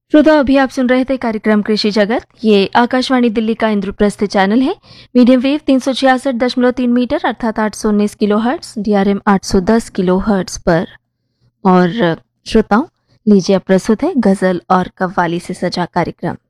श्रोता, अभी आप सुन रहे थे कार्यक्रम कृषि जगत। ये आकाशवाणी दिल्ली का इंद्रप्रस्थ चैनल है। मीडियम वेव 366.3 मीटर अर्थात 819 kilo hertz, DRM 810 kilo hertz पर। और श्रोताओं, लीजिए अब प्रस्तुत है गजल और कव्वाली से सजा कार्यक्रम।